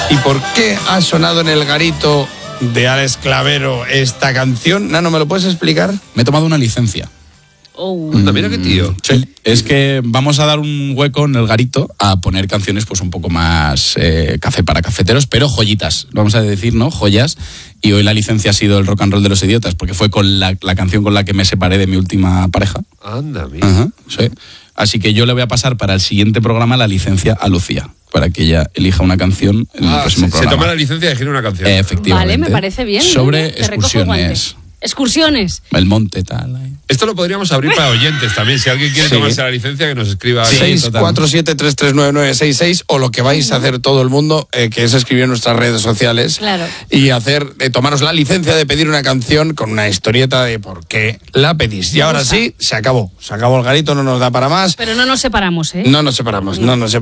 ¿Y por qué ha sonado en el garito de Alex Clavero esta canción? Nano, ¿me lo puedes explicar? Me he tomado una licencia. Mira qué tío. Sí, es que vamos a dar un hueco en el garito a poner canciones pues un poco más café para cafeteros, pero joyitas, vamos a decir, ¿no? Joyas. Y hoy la licencia ha sido el Rock and Roll de los Idiotas, porque fue con la canción con la que me separé de mi última pareja. Anda, mira. Ajá, sí. Así que yo le voy a pasar para el siguiente programa la licencia a Lucía, para que ella elija una canción en el próximo programa. Se toma la licencia de elegir una canción. Efectivamente. Vale, me parece bien. Sobre Te recojo el guante. Excursiones. El monte, tal. Esto lo podríamos abrir para oyentes también. Si alguien quiere tomarse la licencia, que nos escriba. 647-339-966 o lo que vais a hacer todo el mundo, que es escribir en nuestras redes sociales. Claro. Y tomaros la licencia de pedir una canción con una historieta de por qué la pedís. Y ahora sí, se acabó. Se acabó el garito, no nos da para más. Pero no nos separamos, ¿eh? No nos separamos.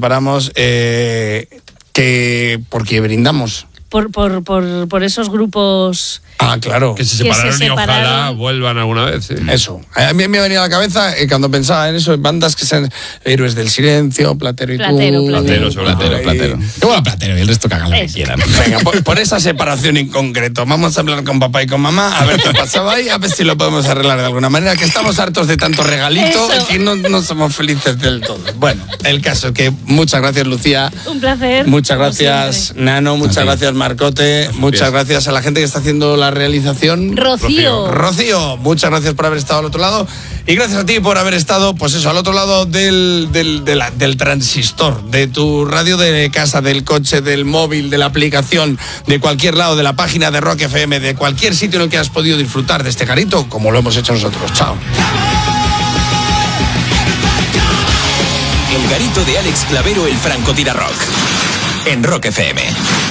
Porque brindamos. Por esos grupos. Ah, claro. Que se separaron y ojalá vuelvan alguna vez. ¿Sí? Eso. A mí me venía a la cabeza cuando pensaba en eso, en bandas que sean Héroes del Silencio, Platero y Platero. Platero. Yo voy a Platero y el resto que hagan lo que quieran. Venga, por esa separación en concreto, vamos a hablar con papá y con mamá, a ver qué pasaba ahí, a ver si lo podemos arreglar de alguna manera, que estamos hartos de tanto regalito y que no somos felices del todo. Bueno, el caso es que muchas gracias, Lucía. Un placer. Muchas gracias, Nano. Muchas gracias, Marcote. Muchas gracias a la gente que está haciendo la realización. Rocío, muchas gracias por haber estado al otro lado. Y gracias a ti por haber estado, pues eso, al otro lado del transistor, de tu radio de casa, del coche, del móvil, de la aplicación, de cualquier lado, de la página de Rock FM, de cualquier sitio en el que has podido disfrutar de este garito, como lo hemos hecho nosotros. Chao. El garito de Alex Clavero, el francotirador rock. En Rock FM.